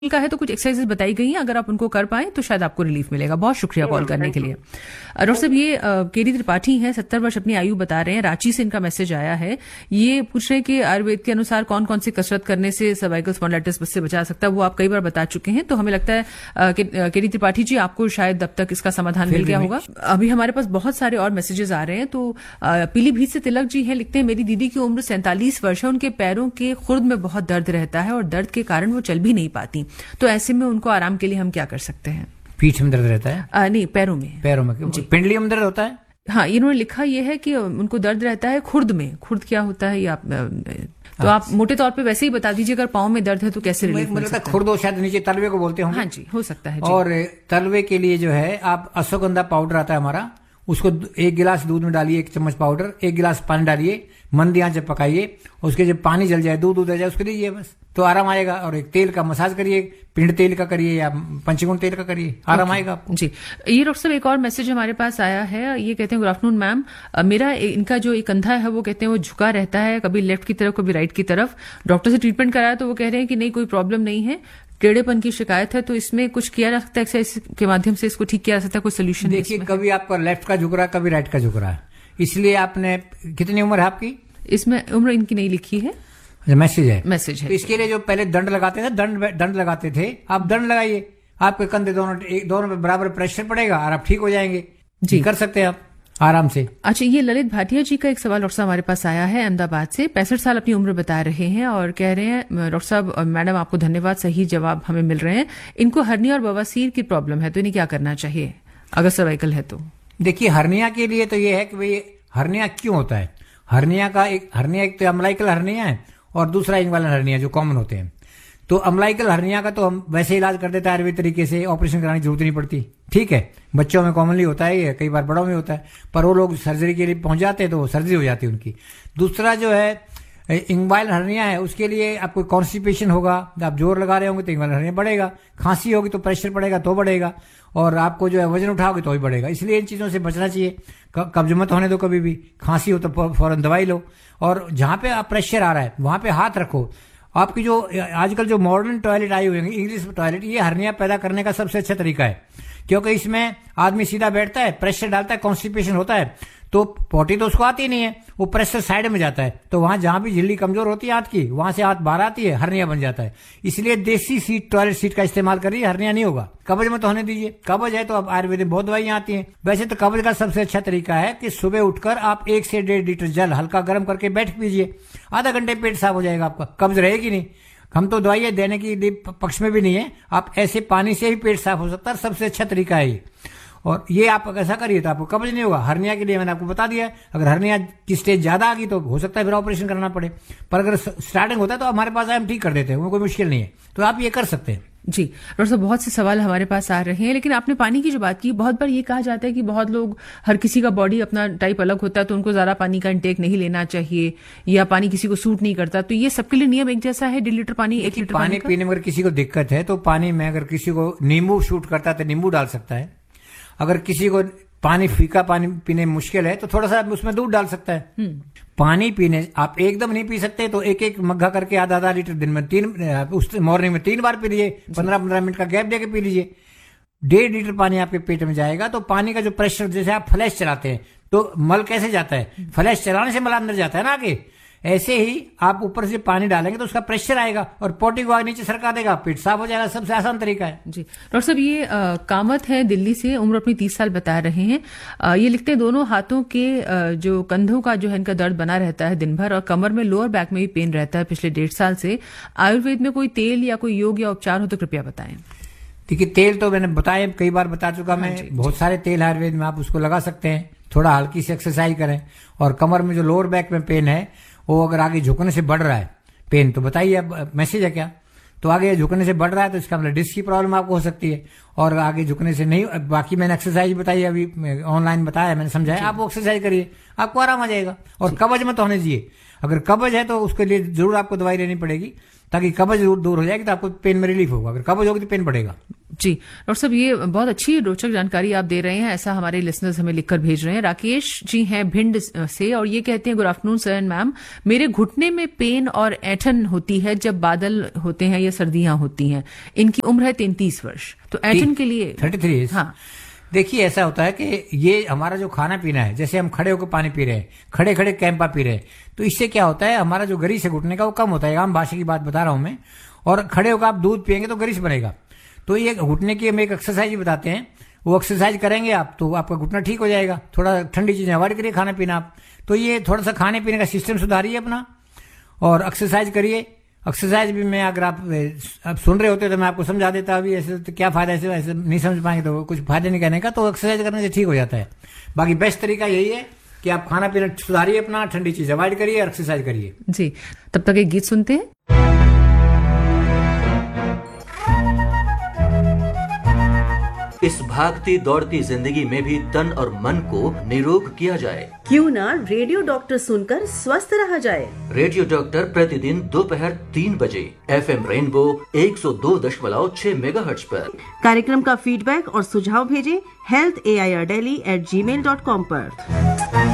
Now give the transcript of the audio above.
का है तो कुछ एक्सरसाइजेस बताई गई हैं, अगर आप उनको कर पाएं तो शायद आपको रिलीफ मिलेगा। बहुत शुक्रिया कॉल करने के लिए। डॉक्टर साहब, ये केडी त्रिपाठी हैं, 70 वर्ष अपनी आयु बता रहे हैं, रांची से इनका मैसेज आया है। ये पूछ रहे हैं कि आयुर्वेद के अनुसार कौन कौन सी कसरत करने से सर्वाइकल स्पॉन्डिलाइटिस से बचा सकता है। वो आप कई बार बता चुके हैं, तो हमें लगता है केडी त्रिपाठी जी आपको शायद अब तक इसका समाधान मिल गया होगा। अभी हमारे पास बहुत सारे और मैसेजेस आ रहे हैं। तो पीलीभीत से तिलक जी हैं, लिखते हैं मेरी दीदी की उम्र 47 वर्ष है, उनके पैरों के खुर्द में बहुत दर्द रहता है और दर्द के कारण वो चल भी नहीं पाती, तो ऐसे में उनको आराम के लिए हम क्या कर सकते हैं? पीठ में दर्द रहता है? नहीं, पैरों में। पैरों में पिंडली में दर्द होता है? हाँ, इन्होंने लिखा ये है कि उनको दर्द रहता है खुर्द में। खुर्द क्या होता है ये आप तो आप मोटे तौर पे वैसे ही बता दीजिए, अगर पाँव में दर्द है तो कैसे रिलीफ मिल सकता है? खुर्द शायद नीचे तलवे को बोलते होंगे। हाँ जी, हो सकता है जी। और तलवे के लिए जो है आप अश्वगंधा पाउडर आता है हमारा, उसको 1 गिलास दूध में डालिए, 1 चम्मच पाउडर, 1 गिलास पानी डालिए, मंद आंच पे पकाइए, उसके जब पानी जल जाए, दूध आ जाए, उसको दीजिए, बस तो आराम आएगा। और एक तेल का मसाज करिए, पिंड तेल का करिए या पंचगुण तेल का करिए, आराम आएगा आपको जी। ये डॉक्टर साहब एक और मैसेज हमारे पास आया है। ये कहते हैं गुड आफ्टरनून मैम, मेरा इनका जो एक कंधा है वो कहते हैं वो झुका रहता है, कभी लेफ्ट की तरफ कभी राइट की तरफ। डॉक्टर से ट्रीटमेंट कराया तो वो कह रहे हैं कि नहीं, कोई प्रॉब्लम नहीं है, टेढ़ेपन की शिकायत है, तो इसमें कुछ किया जा सकता है, एक्सरसाइज के माध्यम से इसको ठीक किया जा सकता है? कोई सोल्यूशन? देखिए, कभी आपका लेफ्ट का झुक रहा है, कभी राइट का झुक रहा है, इसलिए आपने कितनी उम्र है आपकी? इसमें उम्र इनकी नहीं लिखी है, मैसेज है। मैसेज है। तो इसके लिए जो पहले दंड लगाते थे, दंड लगाते थे, आप दंड लगाइए, आपके कंधे दोनों पे बराबर प्रेशर पड़ेगा और आप ठीक हो जाएंगे जी। कर सकते हैं आप आराम से। अच्छा, ये ललित भाटिया जी का एक सवाल डॉक्टर साहब हमारे पास आया है अहमदाबाद से। 65 साल अपनी उम्र बता रहे हैं और कह रहे हैं डॉक्टर साहब मैडम आपको धन्यवाद, सही जवाब हमें मिल रहे हैं। इनको हर्निया और बवासीर की प्रॉब्लम है, तो इन्हें क्या करना चाहिए अगर सर्वाइकल है तो? देखिए, हर्निया के लिए तो ये है कि भाई हर्निया क्यों होता है। हर्निया एक तो अम्लाइकल हर्निया है और दूसरा इंग्वालन हर्निया जो कॉमन होते हैं। तो अम्लाइकल हर्निया का तो हम वैसे इलाज कर देते हैं आयुर्वेद तरीके से, ऑपरेशन कराने की जरूरत नहीं पड़ती, ठीक है। बच्चों में कॉमनली होता है ये, कई बार बड़ों में होता है, पर वो लोग सर्जरी के लिए पहुंच जाते हैं तो सर्जरी हो जाती है उनकी। दूसरा जो है इंग्वालन हर्निया है, उसके लिए आपको कॉन्स्टिपेशन होगा, आप जोर लगा रहे होंगे तो इंग्वालन हर्निया बढ़ेगा, खांसी होगी तो प्रेशर बढ़ेगा तो बढ़ेगा, और आपको जो है वजन उठाओगे तो ही बढ़ेगा। इसलिए इन चीजों से बचना चाहिए। कब्ज मत होने दो कभी भी, खांसी हो तो फौरन दवाई लो, और जहां पे आप प्रेशर आ रहा है वहां पे हाथ रखो। आपकी जो आजकल जो मॉडर्न टॉयलेट आई हुई है, इंग्लिश टॉयलेट, ये हर्निया पैदा करने का सबसे अच्छा तरीका है, क्योंकि इसमें आदमी सीधा बैठता है, प्रेशर डालता है, कॉन्स्टिपेशन होता है, तो पोटी तो उसको आती नहीं है, वो प्रेशर साइड में जाता है, तो वहां जहां भी झिल्ली कमजोर होती है हाथ की, वहां से हाथ बाहर आती है, हर्निया बन जाता है। इसलिए देसी सीट, टॉयलेट सीट का इस्तेमाल करिए, हर्निया नहीं होगा। कब्ज मत होने दीजिए। कब्ज है तो अब आयुर्वेद में बहुत दवाइयां आती हैं। वैसे तो कब्ज का सबसे अच्छा तरीका है कि सुबह उठकर आप 1 से 1.5 लीटर जल हल्का गर्म करके बैठ पीजिए, आधा घंटे पेट साफ हो जाएगा आपका, कब्ज रहेगी नहीं। हम तो दवाइयां देने की पक्ष में भी नहीं है, आप ऐसे पानी से ही पेट साफ हो सकता है, सबसे अच्छा तरीका है ये। और ये आप ऐसा करिए तो आपको कब्ज नहीं होगा। हर्निया के लिए मैंने आपको बता दिया है, अगर हर्निया की स्टेज ज्यादा आ गई तो हो सकता है फिर ऑपरेशन करना पड़े, पर अगर स्टार्टिंग होता है तो हमारे पास आए, हम ठीक कर देते हैं, वो कोई मुश्किल नहीं है, तो आप ये कर सकते हैं जी। डॉक्टर साहब, बहुत से सवाल हमारे पास आ रहे हैं, लेकिन आपने पानी की जो बात की, बहुत बार ये कहा जाता है कि बहुत लोग, हर किसी का बॉडी अपना टाइप अलग होता है, तो उनको ज्यादा पानी का इंटेक नहीं लेना चाहिए, या पानी किसी को सूट नहीं करता, तो ये सबके लिए नियम एक जैसा है? 1.5 लीटर पानी, 1 लीटर पानी पीने में अगर किसी को दिक्कत है तो पानी में, अगर किसी को नींबू शूट करता है तो नींबू डाल सकता है, अगर किसी को पानी फीका पानी पीने में मुश्किल है तो थोड़ा सा उसमें दूध डाल सकता है। पानी पीने आप एकदम नहीं पी सकते, तो 1-1 मग्घा करके आधा लीटर दिन में मॉर्निंग में 3 बार पी लीजिए, 15-15 मिनट का गैप देके पी लीजिए, 1.5 लीटर पानी आपके पेट में जाएगा। तो पानी का जो प्रेशर, जैसे आप फ्लैश चलाते हैं तो मल कैसे जाता है, फ्लैश चलाने से मल अंदर जाता है ना आगे, ऐसे ही आप ऊपर से पानी डालेंगे तो उसका प्रेशर आएगा और पोटी को आगे नीचे सरका देगा, पेट साफ हो जाएगा। सबसे आसान तरीका है जी। डॉक्टर साहब, ये कामत है दिल्ली से, उम्र अपनी 30 साल बता रहे हैं। ये लिखते हैं दोनों हाथों के जो कंधों का जो है इनका दर्द बना रहता है दिन भर, और कमर में, लोअर बैक में भी पेन रहता है पिछले 1.5 साल से। आयुर्वेद में कोई तेल या कोई योग या उपचार हो तो कृपया बताएं। देखिए, तेल तो मैंने बताया, कई बार बता चुका मैं, बहुत सारे तेल आयुर्वेद में, आप उसको लगा सकते हैं, थोड़ा हल्की सी एक्सरसाइज करें। और कमर में जो लोअर बैक में पेन है, वो अगर आगे झुकने से बढ़ रहा है पेन, तो बताइए, अब मैसेज है क्या, तो आगे झुकने से बढ़ रहा है तो इसका मतलब डिस्क की प्रॉब्लम आपको हो सकती है, और आगे झुकने से नहीं। बाकी मैंने एक्सरसाइज बताई, अभी ऑनलाइन बताया, मैंने समझाया, आप वो एक्सरसाइज करिए, आपको आराम आ जाएगा। और कब्ज मत होने दीजिए, अगर कब्ज है तो उसके लिए जरूर आपको दवाई लेनी पड़ेगी, ताकि कब्ज दूर हो जाएगी तो आपको पेन में रिलीफ होगा, अगर कब्ज होगी तो पेन बढ़ेगा। जी डॉक्टर साहब, ये बहुत अच्छी रोचक जानकारी आप दे रहे हैं, ऐसा हमारे लिसनर्स हमें लिखकर भेज रहे हैं। राकेश जी हैं भिंड से और ये कहते हैं, good afternoon sir and ma'am, मेरे घुटने में पेन और ऐंठन होती है जब बादल होते हैं या सर्दियां होती हैं। इनकी उम्र है 33 वर्ष। तो ऐंठन के लिए 33। हाँ, देखिए ऐसा होता है कि ये हमारा जो खाना पीना है, जैसे हम खड़े होकर पानी पी रहे हैं, खड़े खड़े कैंपा पी रहे हैं, तो इससे क्या होता है, हमारा जो गरिश है घुटने का वो कम होता है। आम भाषा की बात बता रहा हूं मैं। और खड़े होकर आप दूध पियेंगे तो गरिश बनेगा। तो ये घुटने की हम एक एक्सरसाइज बताते हैं, वो एक्सरसाइज करेंगे आप तो आपका घुटना ठीक हो जाएगा। थोड़ा ठंडी चीजें अवॉइड करिए, खाना पीना आप। तो ये थोड़ा सा खाने पीने का सिस्टम सुधारिए अपना और एक्सरसाइज करिए। एक्सरसाइज भी मैं अगर आप सुन रहे होते तो मैं आपको समझा देता। अभी ऐसे तो क्या फायदा, ऐसे नहीं समझ पाएंगे तो कुछ फायदा नहीं कहने का। तो एक्सरसाइज करने से ठीक हो जाता है। बाकी बेस्ट तरीका यही है कि आप खाना पीना सुधारिए अपना, ठंडी चीज अवॉइड करिए और एक्सरसाइज करिए। जी, तब तक एक गीत सुनते हैं। इस भागती दौड़ती जिंदगी में भी तन और मन को निरोग किया जाए। क्यों ना रेडियो डॉक्टर सुनकर स्वस्थ रहा जाए। रेडियो डॉक्टर प्रतिदिन दोपहर 3 बजे FM रेनबो 102.6 मेगाहर्ट्ज पर। कार्यक्रम का फीडबैक और सुझाव भेजें healthAIRdelhi@gmail.com पर।